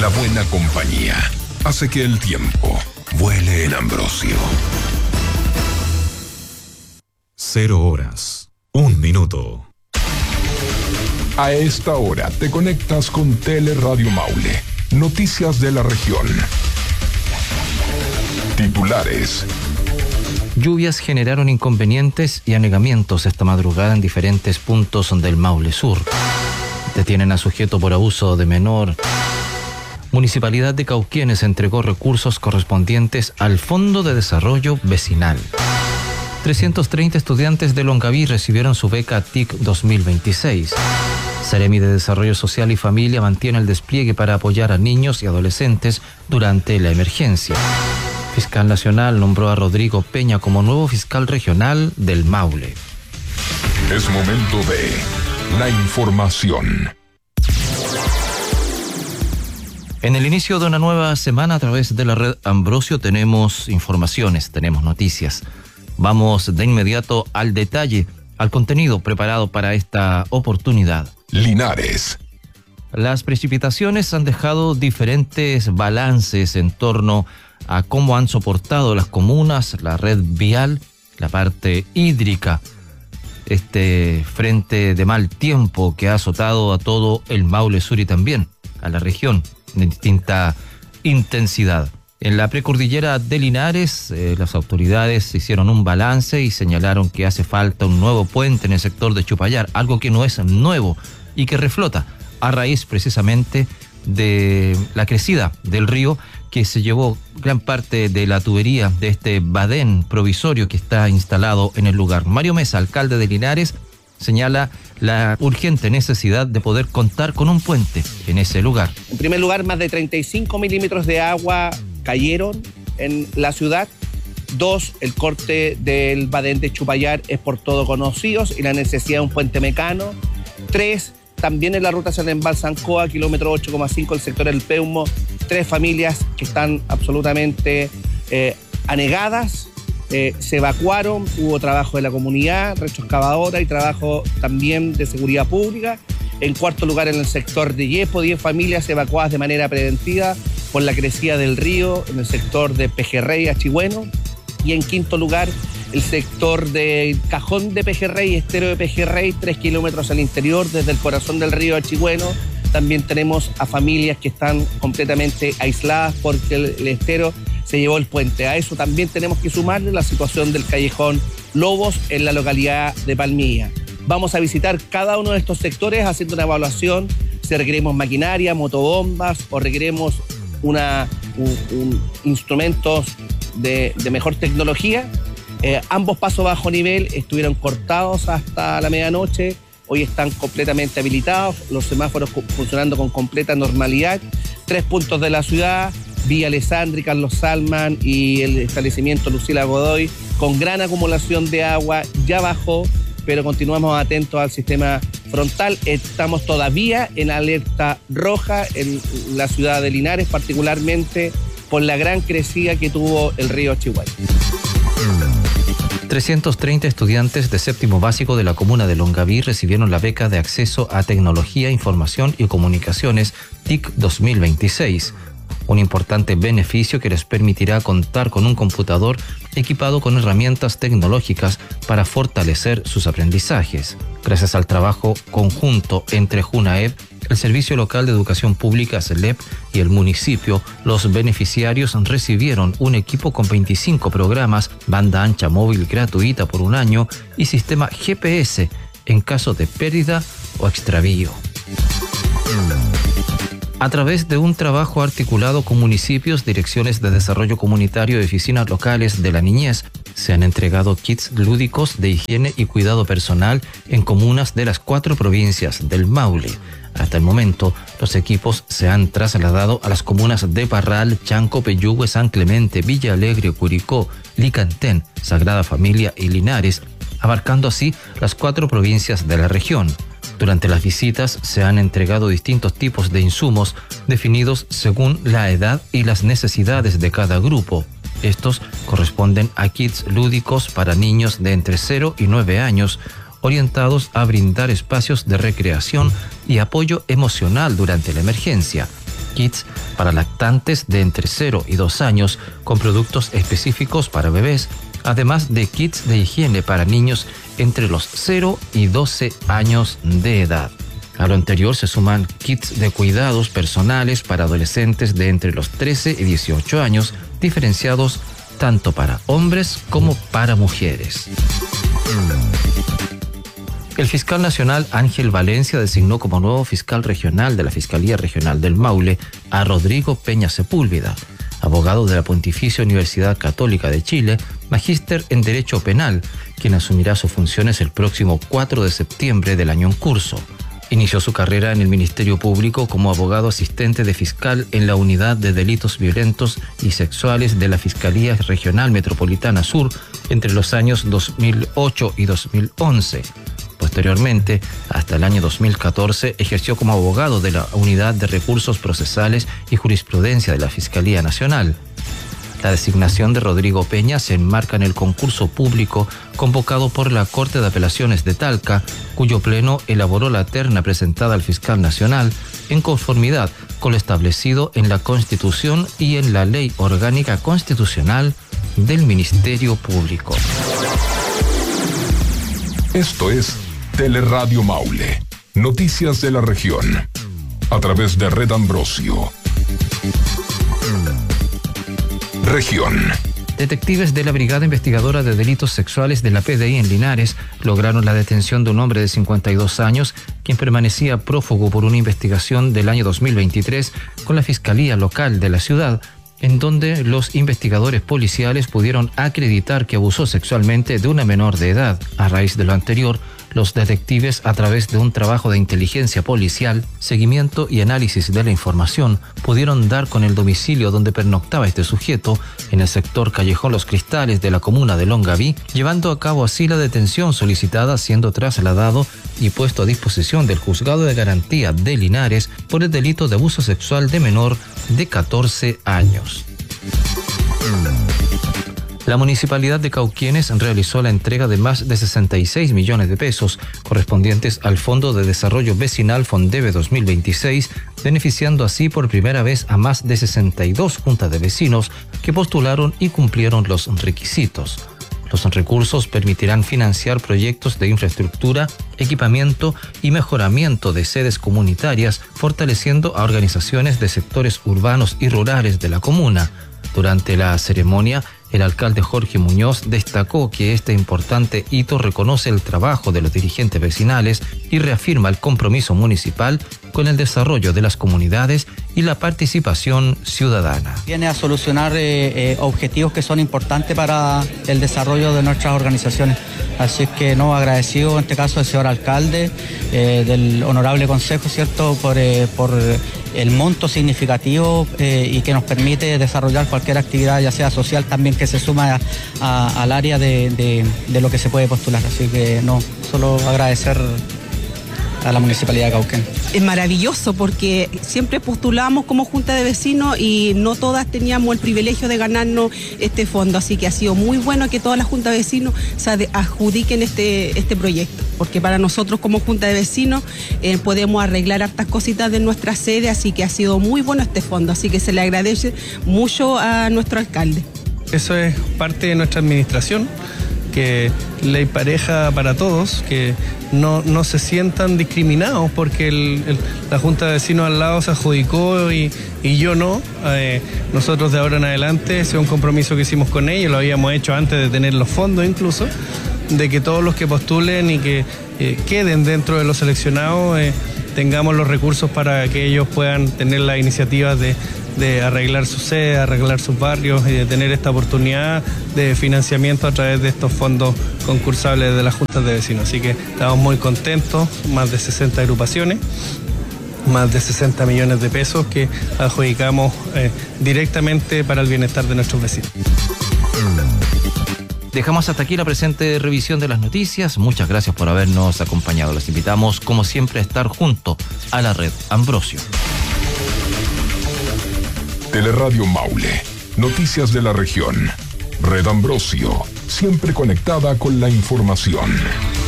La buena compañía hace que el tiempo vuele en Ambrosio. 0:01. A esta hora te conectas con Teleradio Maule. Noticias de la región. Titulares. Lluvias generaron inconvenientes y anegamientos esta madrugada en diferentes puntos del Maule Sur. Detienen a sujeto por abuso de menor. Municipalidad de Cauquienes entregó recursos correspondientes al Fondo de Desarrollo Vecinal. 330 estudiantes de Longaví recibieron su beca TIC 2026. Seremi de Desarrollo Social y Familia mantiene el despliegue para apoyar a niños y adolescentes durante la emergencia. Fiscal Nacional nombró a Rodrigo Peña como nuevo fiscal regional del Maule. Es momento de la información. En el inicio de una nueva semana a través de la red Ambrosio tenemos informaciones, tenemos noticias. Vamos de inmediato al detalle, al contenido preparado para esta oportunidad. Linares. Las precipitaciones han dejado diferentes balances en torno a cómo han soportado las comunas, la red vial, la parte hídrica, este frente de mal tiempo que ha azotado a todo el Maule Sur y también a la región de distinta intensidad. En la precordillera de Linares, las autoridades hicieron un balance y señalaron que hace falta un nuevo puente en el sector de Chupayar, algo que no es nuevo y que reflota a raíz precisamente de la crecida del río que se llevó gran parte de la tubería de este badén provisorio que está instalado en el lugar. Mario Mesa, alcalde de Linares, señala la urgente necesidad de poder contar con un puente en ese lugar. En primer lugar, más de 35 milímetros de agua cayeron en la ciudad. 2, el corte del badén de Chupayar es por todo conocido y la necesidad de un puente mecano. 3, también en la ruta San Embalse Ancoa, kilómetro 8,5, el sector del Peumo, 3 familias que están absolutamente anegadas. Se evacuaron, hubo trabajo de la comunidad, retroexcavadora y trabajo también de seguridad pública. En cuarto lugar, en el sector de Yepo, 10 familias evacuadas de manera preventiva por la crecida del río en el sector de Pejerrey, Achigüeno. Y en quinto lugar, el sector de Cajón de Pejerrey, Estero de Pejerrey, 3 kilómetros al interior desde el corazón del río Achigüeno. También tenemos a familias que están completamente aisladas porque el estero se llevó el puente. A eso también tenemos que sumarle la situación del callejón Lobos en la localidad de Palmilla. Vamos a visitar cada uno de estos sectores haciendo una evaluación si requerimos maquinaria, motobombas o requerimos instrumentos de mejor tecnología. Ambos pasos bajo nivel estuvieron cortados hasta la medianoche. Hoy están completamente habilitados, los semáforos funcionando con completa normalidad. 3 puntos de la ciudad, Villa Alessandri, Carlos Salman y el establecimiento Lucila Godoy, con gran acumulación de agua, ya bajó, pero continuamos atentos al sistema frontal. Estamos todavía en alerta roja en la ciudad de Linares, particularmente por la gran crecida que tuvo el río Chihuahua. 330 estudiantes de séptimo básico de la comuna de Longaví recibieron la beca de acceso a tecnología, información y comunicaciones TIC 2026. Un importante beneficio que les permitirá contar con un computador equipado con herramientas tecnológicas para fortalecer sus aprendizajes. Gracias al trabajo conjunto entre JUNAEP, el Servicio Local de Educación Pública SELEP y el municipio, los beneficiarios recibieron un equipo con 25 programas, banda ancha móvil gratuita por 1 año y sistema GPS en caso de pérdida o extravío. A través de un trabajo articulado con municipios, direcciones de desarrollo comunitario y oficinas locales de la niñez, se han entregado kits lúdicos de higiene y cuidado personal en comunas de las 4 provincias del Maule. Hasta el momento, los equipos se han trasladado a las comunas de Parral, Chanco, Peyúgue, San Clemente, Villa Alegre, Curicó, Licantén, Sagrada Familia y Linares, abarcando así las 4 provincias de la región. Durante las visitas se han entregado distintos tipos de insumos definidos según la edad y las necesidades de cada grupo. Estos corresponden a kits lúdicos para niños de entre 0 y 9 años, orientados a brindar espacios de recreación y apoyo emocional durante la emergencia. kits para lactantes de entre 0 y 2 años con productos específicos para bebés, además de kits de higiene para niños entre los 0 y 12 años de edad. A lo anterior se suman kits de cuidados personales para adolescentes de entre los 13 y 18 años, diferenciados tanto para hombres como para mujeres. El fiscal nacional Ángel Valencia designó como nuevo fiscal regional de la Fiscalía Regional del Maule a Rodrigo Peña Sepúlveda, abogado de la Pontificia Universidad Católica de Chile, magíster en Derecho Penal, quien asumirá sus funciones el próximo 4 de septiembre del año en curso. Inició su carrera en el Ministerio Público como abogado asistente de fiscal en la Unidad de Delitos Violentos y Sexuales de la Fiscalía Regional Metropolitana Sur entre los años 2008 y 2011. Posteriormente, hasta el año 2014, ejerció como abogado de la Unidad de Recursos Procesales y Jurisprudencia de la Fiscalía Nacional. La designación de Rodrigo Peña se enmarca en el concurso público convocado por la Corte de Apelaciones de Talca, cuyo pleno elaboró la terna presentada al fiscal nacional en conformidad con lo establecido en la Constitución y en la Ley Orgánica Constitucional del Ministerio Público. Esto es Teleradio Maule, noticias de la región, a través de Red Ambrosio. Región. Detectives de la Brigada Investigadora de Delitos Sexuales de la PDI en Linares lograron la detención de un hombre de 52 años, quien permanecía prófugo por una investigación del año 2023 con la Fiscalía Local de la ciudad, en donde los investigadores policiales pudieron acreditar que abusó sexualmente de una menor de edad. A raíz de lo anterior, los detectives, a través de un trabajo de inteligencia policial, seguimiento y análisis de la información, pudieron dar con el domicilio donde pernoctaba este sujeto en el sector Callejón Los Cristales de la comuna de Longaví, llevando a cabo así la detención solicitada, siendo trasladado y puesto a disposición del Juzgado de Garantía de Linares por el delito de abuso sexual de menor de 14 años. La Municipalidad de Cauquenes realizó la entrega de más de 66 millones de pesos correspondientes al Fondo de Desarrollo Vecinal Fondeve 2026, beneficiando así por primera vez a más de 62 juntas de vecinos que postularon y cumplieron los requisitos. Los recursos permitirán financiar proyectos de infraestructura, equipamiento y mejoramiento de sedes comunitarias, fortaleciendo a organizaciones de sectores urbanos y rurales de la comuna. Durante la ceremonia, el alcalde Jorge Muñoz destacó que este importante hito reconoce el trabajo de los dirigentes vecinales y reafirma el compromiso municipal con el desarrollo de las comunidades y la participación ciudadana. Viene a solucionar objetivos que son importantes para el desarrollo de nuestras organizaciones. Así es que agradecido en este caso al señor alcalde, del honorable consejo, ¿cierto?, por el monto significativo y que nos permite desarrollar cualquier actividad, ya sea social también, que se suma al área de lo que se puede postular. Así que solo agradecer a la Municipalidad de Cauquenes. Es maravilloso porque siempre postulamos como Junta de Vecinos y no todas teníamos el privilegio de ganarnos este fondo, así que ha sido muy bueno que todas las Juntas de Vecinos se adjudiquen este proyecto, porque para nosotros como Junta de Vecinos podemos arreglar hartas cositas de nuestra sede, así que ha sido muy bueno este fondo, así que se le agradece mucho a nuestro alcalde. Eso es parte de nuestra administración, que ley pareja para todos, que no se sientan discriminados porque la Junta de Vecinos al lado se adjudicó y yo no. Nosotros de ahora en adelante, ese es un compromiso que hicimos con ellos, lo habíamos hecho antes de tener los fondos incluso, de que todos los que postulen y que queden dentro de los seleccionados tengamos los recursos para que ellos puedan tener las iniciativas de arreglar su sede, arreglar sus barrios y de tener esta oportunidad de financiamiento a través de estos fondos concursables de las juntas de vecinos. Así que estamos muy contentos, más de 60 agrupaciones, más de 60 millones de pesos que adjudicamos directamente para el bienestar de nuestros vecinos. Dejamos hasta aquí la presente revisión de las noticias. Muchas gracias por habernos acompañado. Les invitamos, como siempre, a estar junto a la Red Ambrosio. Teleradio Maule, noticias de la región. Red Ambrosio, siempre conectada con la información.